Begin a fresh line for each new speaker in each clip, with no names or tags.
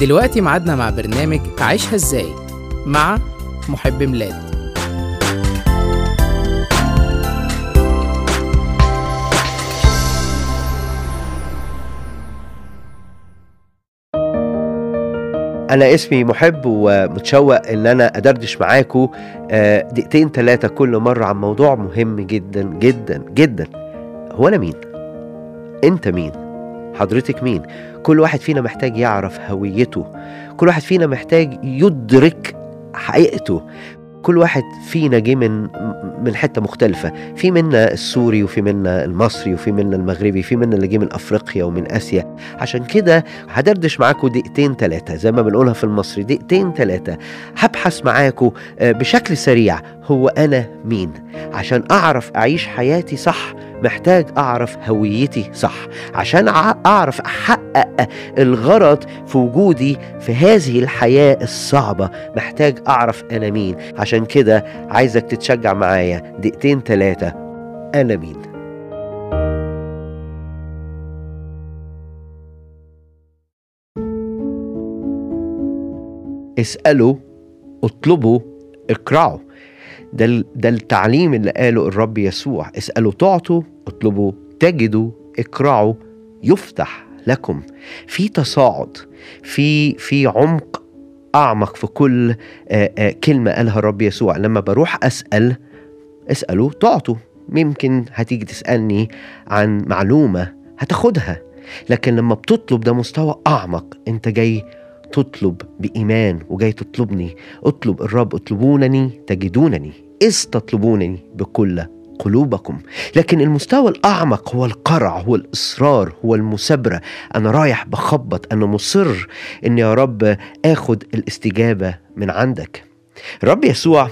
دلوقتي ميعادنا مع برنامج عيشها ازاي مع محب ميلاد.
أنا اسمي محب ومتشوق إن أنا أدردش معاكم دقيقتين 3 كل مرة عن موضوع مهم جدا جدا جدا. هو أنا مين؟ أنت مين؟ حضرتك مين؟ كل واحد فينا محتاج يعرف هويته، كل واحد فينا محتاج يدرك حقيقته. كل واحد فينا جه من حتة مختلفة، في منا السوري وفي منا المصري وفي منا المغربي، في منا اللي جه من أفريقيا ومن آسيا. عشان كده هدردش معاكم دقيقتين 3 زي ما بنقولها في المصري، دقيقتين 3 هبحث معاكم بشكل سريع هو أنا مين. عشان أعرف أعيش حياتي صح محتاج أعرف هويتي صح، عشان أعرف أحقق الغرض في وجودي في هذه الحياة الصعبة محتاج أعرف أنا مين. عشان كده عايزك تتشجع معايا دقيقتين 3. أنا مين؟ اسألوا، اطلبوا، اقرعوا. ده التعليم اللي قاله الرب يسوع. اسألوا تعطوا، اطلبوا تجدوا، اقرعوا يفتح لكم. في تصاعد، في عمق أعمق في كل كلمة قالها الرب يسوع. لما بروح اسألوا تعطوا. ممكن هتيجي تسألني عن معلومة هتاخدها، لكن لما بتطلب ده مستوى أعمق. انت جاي تطلب بإيمان وجاي تطلبني. اطلب الرب، اطلبونني تجدونني إذ تطلبونني بكل قلوبكم. لكن المستوى الأعمق هو القرع، هو الإصرار، هو المثابرة. أنا رايح بخبط، أنا مصر إن يا رب آخد الاستجابة من عندك. الرب يسوع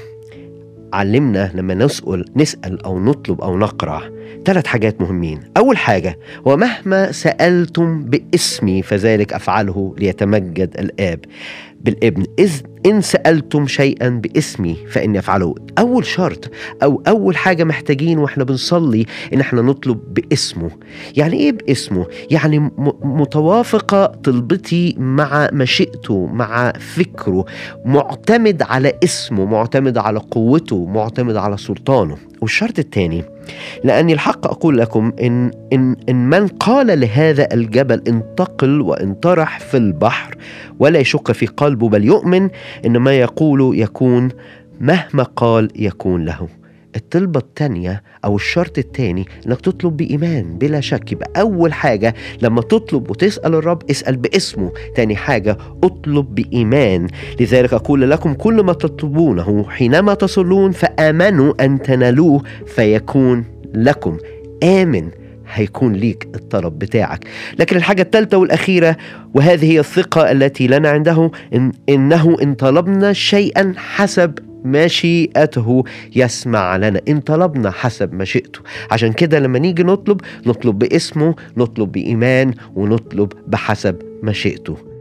علمنا لما نسأل أو نطلب أو نقرع 3 حاجات مهمين. أول حاجة، ومهما سألتم باسمي فذلك أفعله ليتمجد الآب بالابن. إذ إن سألتم شيئا باسمي فإني أفعله. أول شرط أو أول حاجة محتاجين وإحنا بنصلي إن إحنا نطلب باسمه. يعني إيه باسمه؟ يعني متوافقة طلبتي مع مشيئته، مع فكره، معتمد على اسمه، معتمد على قوته، معتمد على سلطانه. والشرط الثاني، لأني الحق أقول لكم إن من قال لهذا الجبل انتقل وانطرح في البحر ولا يشك في قلبه بل يؤمن إن ما يقول يكون، مهما قال يكون له. الطلبة الثانية أو الشرط الثاني إنك تطلب بإيمان بلا شك. يبقى أول حاجة لما تطلب وتسأل الرب اسأل باسمه. تاني حاجة اطلب بإيمان. لذلك أقول لكم كل ما تطلبونه حينما تصلون فآمنوا أن تنالوه فيكون لكم. آمن هيكون ليك الطلب بتاعك. لكن الحاجة الثالثة والأخيرة، وهذه هي الثقة التي لنا عنده، إنه إن طلبنا شيئا حسب مشيئته يسمع لنا. إن طلبنا حسب مشيئته. عشان كده لما نيجي نطلب باسمه، نطلب بإيمان، ونطلب بحسب مشيئته.